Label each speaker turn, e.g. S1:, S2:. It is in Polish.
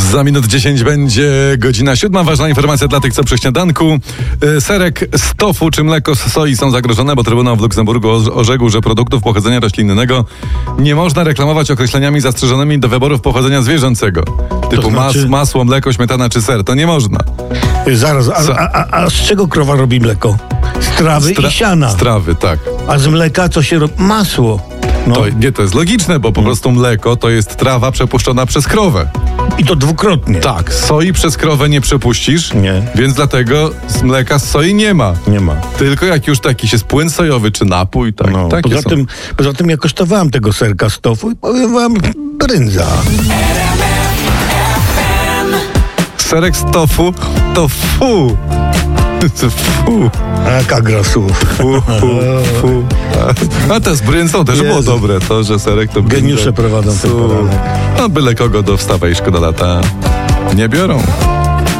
S1: Za minut 10 będzie godzina 7. Ważna informacja dla tych, co przy śniadanku. Serek z tofu czy mleko z soi są zagrożone, bo Trybunał w Luksemburgu orzekł, że produktów pochodzenia roślinnego nie można reklamować określeniami zastrzeżonymi do wyborów pochodzenia zwierzęcego. Typu masło, mleko, śmietana czy ser. To nie można.
S2: Zaraz, a z czego krowa robi mleko? Z trawy i siana.
S1: Z trawy, tak.
S2: A z mleka co się robi? Masło. No.
S1: To jest logiczne, bo po prostu mleko to jest trawa przepuszczona przez krowę.
S2: I to dwukrotnie.
S1: Tak, soi przez krowę nie przepuścisz,
S2: Nie.
S1: Więc dlatego z mleka z soi nie ma.
S2: Nie ma.
S1: Tylko jak już taki jest płyn sojowy czy napój, tak.
S2: No, poza tym ja kosztowałem tego serka z tofu i powiem wam, brędza.
S1: Serek z tofu to fu. Fu.
S2: Jaka gra słów.
S1: Fu. A te z bryndzą też było dobre. To, że serek to bryndzą.
S2: Geniusze prowadzą ten poranek.
S1: No byle kogo do wstawaj, szkoda lata nie biorą.